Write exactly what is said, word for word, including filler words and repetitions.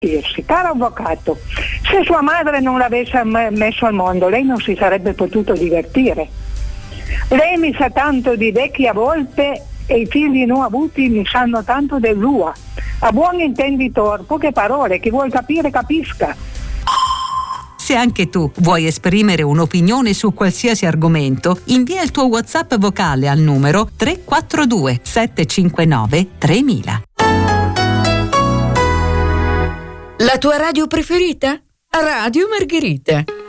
divertirsi. Caro avvocato, se sua madre non l'avesse messo al mondo, lei non si sarebbe potuto divertire. Lei mi sa tanto di vecchia volpe e i figli non avuti mi sanno tanto dell'ua. A buon intenditor, poche parole, chi vuol capire capisca. Se anche tu vuoi esprimere un'opinione su qualsiasi argomento, invia il tuo WhatsApp vocale al numero tre quattro due sette cinque nove tremila. La tua radio preferita? Radio Margherita.